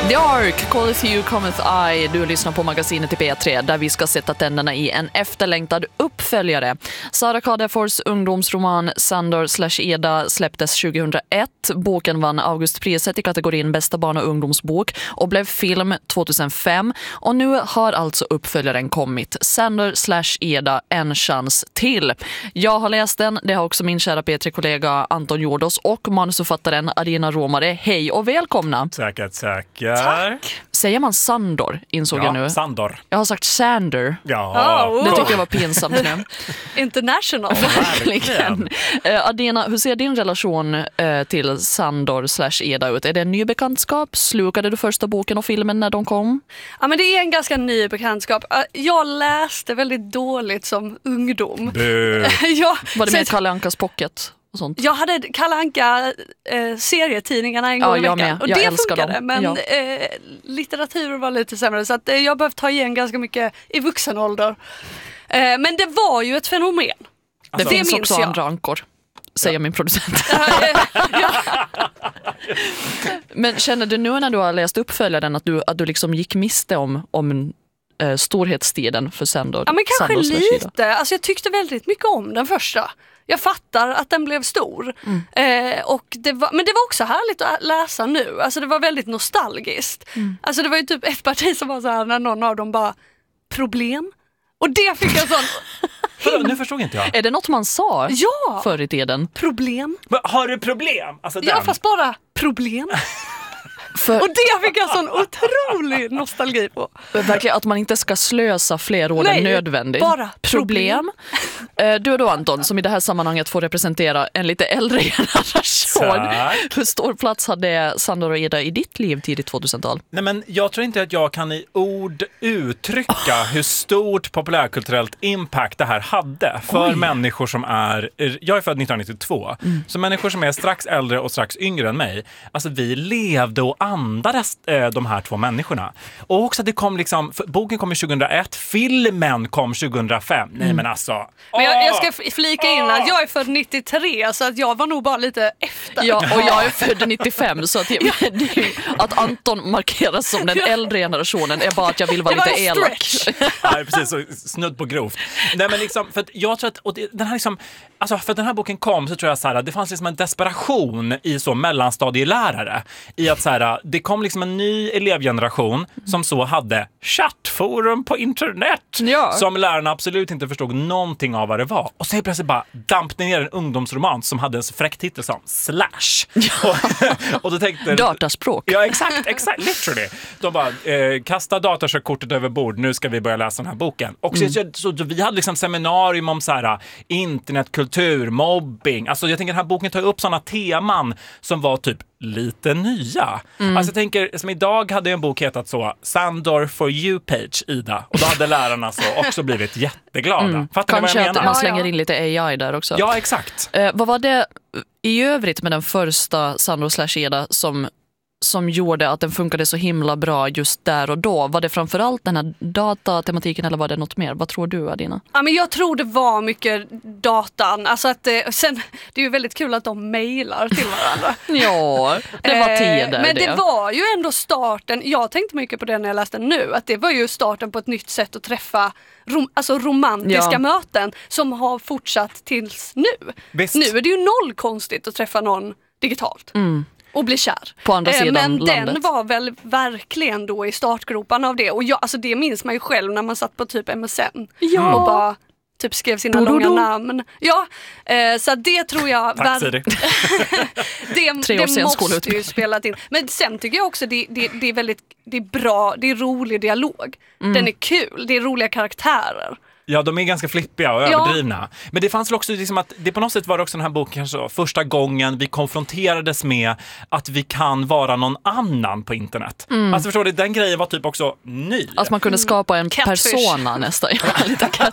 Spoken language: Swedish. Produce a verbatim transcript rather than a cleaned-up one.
The Ark, Calleth You, Cometh I. Du lyssnar på magasinet i P tre där vi ska sätta tänderna i en efterlängtad uppföljare. Sara Kadefors ungdomsroman Sandor slash Eda släpptes tjugohundraett. Boken vann Augustpriset i kategorin bästa barn- och ungdomsbok och blev film tjugohundrafem. Och nu har alltså uppföljaren kommit. Sandor slash Eda, en chans till. Jag har läst den, det har också min kära P tre-kollega Anton Jordos och manusförfattaren Adina Romare. Hej och välkomna! Tackar, tackar. Tack. Säger man Sandor, insåg ja, jag nu. Sandor. Jag har sagt Sander. Ja. Oh, Det tycker jag var pinsamt nu. International. Verkligen. Uh, Adina, hur ser din relation uh, till Sandor slash Eda ut? Är det en ny bekantskap? Slukade du första boken och filmen när de kom? Ja, men det är en ganska ny bekantskap. Jag läste väldigt dåligt som ungdom. jag, var det med så, Kalle Ankas pocket? Och sånt. Jag hade Kalle Anka eh, serietidningarna en ja, gång i veckan. med. Och jag det funkade. Dem. Men ja. eh, litteratur var lite sämre. Så att, eh, jag behövde ta igen ganska mycket i vuxen ålder. Eh, men det var ju ett fenomen. Alltså, det, det finns också jag. andra ankor, säger ja. min producent. Men känner du nu när du har läst uppföljaren att du, att du liksom gick miste om, om äh, storhetstiden för Sandor? Ja, men kanske Sandor lite. Alltså, jag tyckte väldigt mycket om den första. Jag fattar att den blev stor. Mm. Eh, och det var, men det var också härligt att läsa nu. Alltså det var väldigt nostalgiskt. Mm. Alltså det var ju typ ett parti som var så här när någon av dem bara problem. Och det fick jag sån... För, nu förstod inte jag. Är det något man sa ja. förr i tiden? Problem. Men, har du problem? Alltså, ja, fast bara problem. För... Och det fick jag sån otrolig nostalgi på. Verkligen att man inte ska slösa fler ord än nödvändigt. Bara problem. problem. Du då Anton, som i det här sammanhanget får representera en lite äldre generation. Tack. Hur stor plats hade Sandor och Eda i ditt liv tidigt tjugohundratal? Nej, men jag tror inte att jag kan i ord uttrycka oh. hur stort populärkulturellt impact det här hade för Oj. människor som är, jag är född nittonhundranittiotvå, mm. så människor som är strax äldre och strax yngre än mig, alltså vi levde och andades äh, de här två människorna. Och också att det kom liksom, boken kom tjugohundraett, filmen kom tjugohundrafem. Nej mm. men alltså. Men jag, jag ska flika in att jag är född nittiotre, så att jag var nog bara lite efter. Ja, och jag är född nittiofem, så att, jag, att Anton markeras som den äldre generationen är bara att jag vill vara lite elak. Nej, precis, så snudd på grovt. Nej, men liksom, för att jag tror att, och det, den här liksom, alltså för att den här boken kom så tror jag så här, det fanns liksom en desperation i så mellanstadielärare i att så här, det kom liksom en ny elevgeneration som så hade chattforum på internet ja. som lärarna absolut inte förstod någonting av vad det var. Och så helt plötsligt bara dampade ner en ungdomsroman som hade en så fräck titel som Slash. Ja. och, och då tänkte dataspråk. Ja, exakt, exakt, literally. De bara, eh, kasta datakörkortet över bord, nu ska vi börja läsa den här boken. Och så, mm. så, så vi hade liksom seminarium om så här, internetkultur, mobbing. Alltså jag tänker den här boken tar upp sådana teman som var typ lite nya. Mm. Alltså jag tänker, som idag hade en bok hetat så Sandor for you page, Ida. Och då hade lärarna så också blivit jätteglada. Mm. Fattar ni vad jag Kanske att menar? man slänger in lite A I där också. Ja, exakt. Eh, vad var det i övrigt med den första Sandor slash Eda som som gjorde att den funkade så himla bra just där och då? Var det framförallt den här datatematiken eller var det något mer? Vad tror du, Adina? Ja, men jag tror det var mycket datan. Alltså att, sen, det är ju väldigt kul att de mejlar till varandra. Ja, det var tider. Men det. det var ju ändå starten. Jag tänkte mycket på det när jag läste nu. Att det var ju starten på ett nytt sätt att träffa rom, alltså romantiska ja. möten som har fortsatt tills nu. Visst. Nu är det ju noll konstigt att träffa någon digitalt. Mm. Och bli kär. På andra sidan Men landet. Den var väl verkligen då i startgropan av det. Och jag, alltså det minns man ju själv när man satt på typ M S N. Ja. Och bara typ skrev sina do, do, långa do. namn. Ja, eh, så det tror jag... Tack, Siri. det Tre år det sen måste ju spela in. Men sen tycker jag också det, det, det är väldigt det är bra, det är rolig dialog. Mm. Den är kul, det är roliga karaktärer. Ja, de är ganska flippiga och ja. överdrivna. Men det fanns väl också liksom att det på något sätt var också den här boken kanske första gången vi konfronterades med att vi kan vara någon annan på internet. Mm. Alltså förstår du, den grejen var typ också ny. Att man kunde skapa en Catfish. persona nästan. Ja, lite